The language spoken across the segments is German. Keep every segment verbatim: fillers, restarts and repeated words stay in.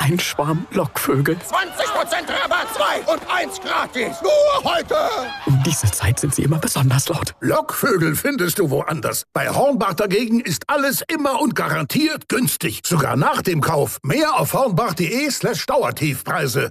Ein Schwarm Lockvögel. zwanzig Prozent Rabatt, zwei und eins gratis. Nur heute. Um diese Zeit sind sie immer besonders laut. Lockvögel findest du woanders. Bei Hornbach dagegen ist alles immer und garantiert günstig. Sogar nach dem Kauf. Mehr auf hornbach.de slash Dauertiefpreise.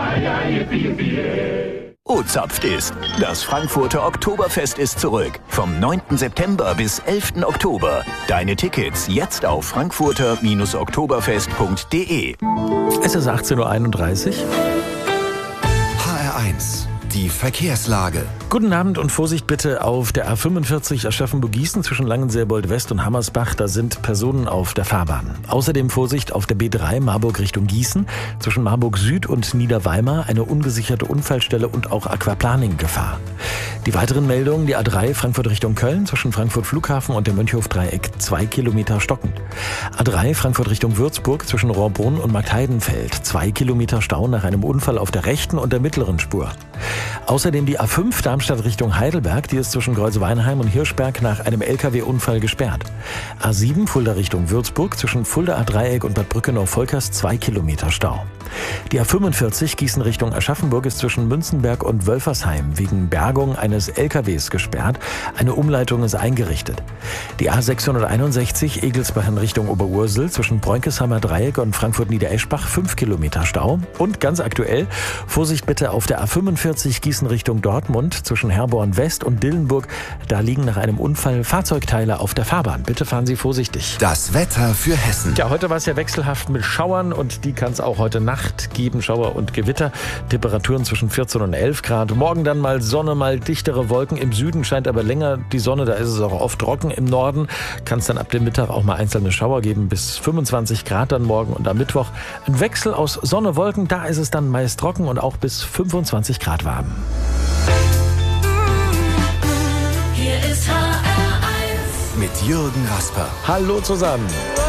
O-Zapft ist. Das Frankfurter Oktoberfest ist zurück. Vom neunten September bis elften Oktober. Deine Tickets jetzt auf frankfurter oktoberfest punkt de. Es ist achtzehn Uhr einunddreißig. H R eins. Die Verkehrslage. Guten Abend und Vorsicht bitte auf der A fünfundvierzig Aschaffenburg-Gießen zwischen Langenselbold West und Hammersbach. Da sind Personen auf der Fahrbahn. Außerdem Vorsicht auf der B drei Marburg Richtung Gießen zwischen Marburg Süd und Niederweimar. Eine ungesicherte Unfallstelle und auch Aquaplaning-Gefahr. Die weiteren Meldungen: die A drei Frankfurt Richtung Köln zwischen Frankfurt Flughafen und dem Mönchhof-Dreieck zwei Kilometer stockend. A drei Frankfurt Richtung Würzburg zwischen Rohrbrunn und Marktheidenfeld zwei Kilometer Stau nach einem Unfall auf der rechten und der mittleren Spur. Außerdem die A fünf Darmstadt Richtung Heidelberg, die ist zwischen Greuze-Weinheim und Hirschberg nach einem L K W-Unfall gesperrt. A sieben Fulda Richtung Würzburg zwischen Fuldaer Dreieck und Bad Brückenau-Volkers zwei Kilometer Stau. Die A fünfundvierzig Gießen Richtung Aschaffenburg ist zwischen Münzenberg und Wölfersheim wegen Bergung eines L K Ws gesperrt. Eine Umleitung ist eingerichtet. Die A sechshunderteinundsechzig Egelsbach in Richtung Oberursel zwischen Bräunkesheimer Dreieck und Frankfurt-Niedereschbach fünf Kilometer Stau. Und ganz aktuell, Vorsicht bitte auf der A fünfundvierzig Gießen Richtung Dortmund zwischen Herborn West und Dillenburg. Da liegen nach einem Unfall Fahrzeugteile auf der Fahrbahn. Bitte fahren Sie vorsichtig. Das Wetter für Hessen. Ja, heute war es ja wechselhaft mit Schauern und die kann es auch heute Nacht geben. Schauer und Gewitter. Temperaturen zwischen vierzehn und elf Grad. Morgen dann mal Sonne, mal dichtere Wolken. Im Süden scheint aber länger die Sonne. Da ist es auch oft trocken. Im Norden kann es dann ab dem Mittag auch mal einzelne Schauer geben. Bis fünfundzwanzig Grad dann morgen und am Mittwoch ein Wechsel aus Sonne, Wolken. Da ist es dann meist trocken und auch bis fünfundzwanzig Grad warm. Hier ist H R eins Mit Jürgen Rasper. Hallo zusammen.